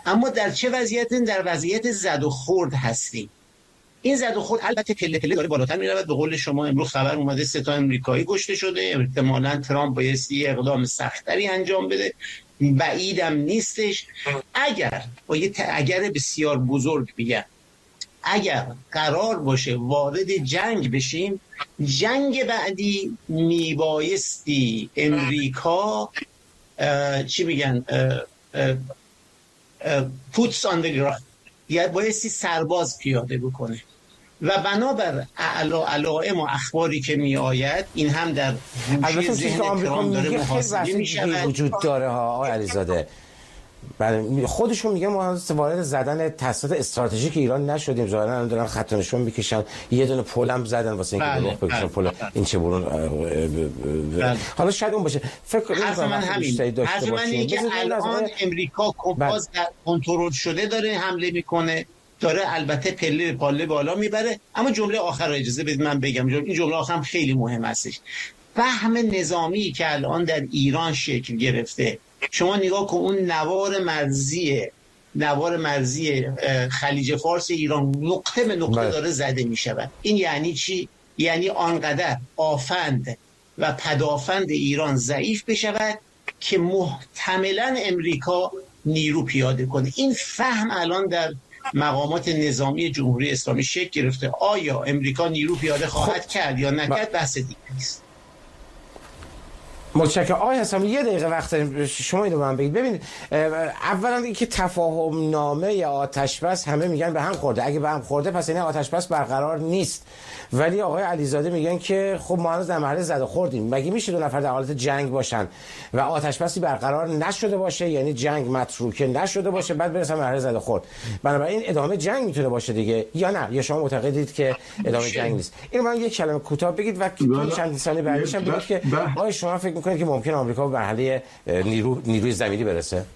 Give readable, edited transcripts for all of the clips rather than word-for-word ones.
اما در چه وضعیتی؟ در وضعیت زد و خورد هستیم. این زد و خورد البته پله پله داره بالاتر میرود. به قول شما امروز خبر اومده 3 امریکایی کشته شده، احتمالاً ترامپ بایستی اقدام سختری انجام بده، بعیدم نیستش. اگر بسیار بزرگ میگم، اگر قرار باشه وارد جنگ بشیم، جنگ بعدی میبایستی امریکا چی میگن puts on the ground، یا بایستی سرباز پیاده بکنه و بنابر علائم و اخباری که می آید این هم در گوشه ذهن ترامپ داره محاسبه می شود. وجود داره ها آقای علیزاده. خودشون میگن ما وارد زدن تاسیسات استراتژیک ایران نشدیم، ظاهرا دارن خط نشون میکشن، یه دونه پلم زدن واسه اینکه راه بکشن پل این چه برون. حالا شاید اون باشه. فکر من همین که الان امریکا کمپاس کنترل شده داره حمله میکنه، داره البته پله پاله بالا میبره. اما جمله آخر رو اجازه بدید من بگم، این جمله آخرم خیلی مهم هستش. فهم نظامی که الان در ایران شکل گرفته، شما نگاه کن اون نوار مرزی خلیج فارس ایران نقطه به نقطه داره زده می شود. این یعنی چی؟ یعنی آنقدر آفند و پدافند ایران ضعیف بشود که محتملاً امریکا نیرو پیاده کنه. این فهم الان در مقامات نظامی جمهوری اسلامی شکل گرفته. آیا امریکا نیرو پیاده خواهد کرد یا نکرد بحث دیگه است. متشکرم. آقای حسامی یه دقیقه وقت داریم، شما اینو من بگید. ببینید اولا اینکه تفاهم نامه یا آتش بس همه میگن به هم خورده، اگه به هم خورده پس این آتش بس برقرار نیست. ولی آقای علیزاده میگن که خب ما هنوز در مرحله زد و خوردیم. مگه میشه دو نفر در حالت جنگ باشن و آتش بسی برقرار نشده باشه، یعنی جنگ متروکه نشده باشه بعد برسن مرحله زد و خورد؟ بنابراین ادامه جنگ میتونه باشه دیگه یا نه؟ یا شما معتقدید که ادامه جنگ نیست؟ اینو من یک کلمه کوتاه بگید و چند ثانیه بعدش هم بگید که آقای شما فکر میکنید که ممکن آمریکا به مرحله نیروی زمینی برسه؟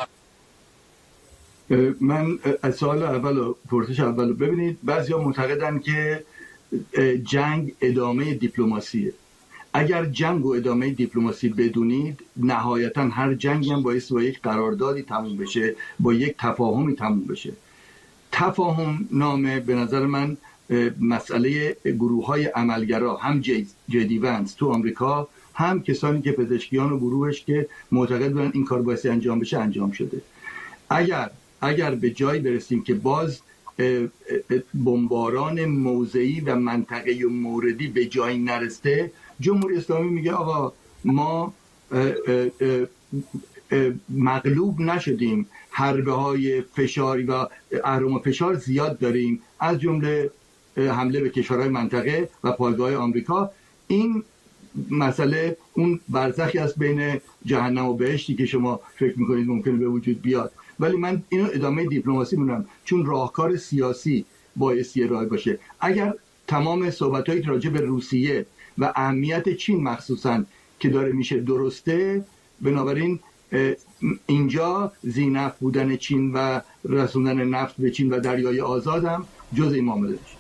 من از سوال اول پرسش اول ببینید، بعضیا معتقدن که جنگ ادامه دیپلماسیه. اگر جنگ و ادامه دیپلماسی بدونید، نهایتا هر جنگی هم باعث با یک قراردادی تموم بشه، با یک تفاهمی تموم بشه. تفاهم نامه به نظر من مسئله گروه‌های عملگرا، هم جدی ونس تو آمریکا، هم کسانی که پزشکیان و گروهش که معتقد بودن این کار باید انجام بشه انجام شده. اگر به جایی برسیم که باز بمباران موضعی و منطقه‌ای و موردی به جایی نرسته، جمهوری اسلامی میگه آقا ما مغلوب نشدیم، حربه های فشاری و اهرم فشار زیاد داریم، از جمله حمله به کشورهای منطقه و پایگاه آمریکا. این مسئله اون برزخی است بین جهنم و بهشتی که شما فکر میکنید ممکنه به وجود بیاد. ولی من اینو ادامه دیپلماسی میدونم، چون راهکار سیاسی بایستی ارائه باشه. اگر تمام صحبتایی که راجع به روسیه و اهمیت چین مخصوصا که داره میشه درسته، بنابراین اینجا ذی‌نفع بودن چین و رسوندن نفت به چین و دریای آزاد هم جز این معامله میشه.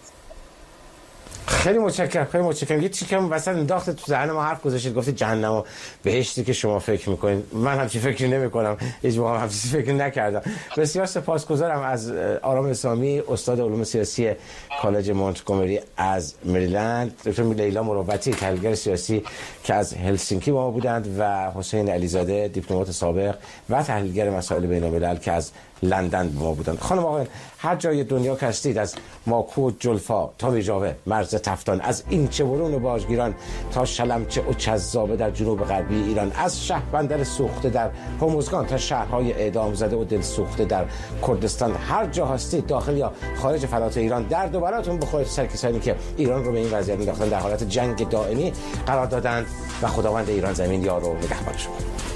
خیلی متشکرم. یه چیکم وسط انداخت تو ذهن ما، حرف گذاشتید، گفتید جهنم و بهشتی که شما فکر میکنید. من همچین فکری نمیکنم، هیچ موقع همچین فکری نکردم. بسیار سپاسگزارم از آرام اسلامی، استاد علوم سیاسی کالج مونتگومری از مریلند، دکتر لیلا مروتی تحلیلگر سیاسی که از هلسینکی با ما بودند و حسین علیزاده دیپلمات سابق و تحلیلگر مسائل بین‌الملل که از لندن با ما بودند. خانم آقایان، هر جای دنیا که هستید، از ماکو جلفا تا میجاوه، مرز تفتان، از این چه برون و باجگیران تا شلمچه و چذابه در جنوب غربی ایران، از شهربندر سوخته در هرمزگان تا شهرهای اعدام زده و دل سوخته در کردستان، هر جا هستید داخل یا خارج فلات ایران، درد و براتون بخورید سر کسانی که ایران رو به این وضعیت انداختن، در حالت جنگ دائمی قرار دادند و خداوند ایران زمین یار و نگهبان شما.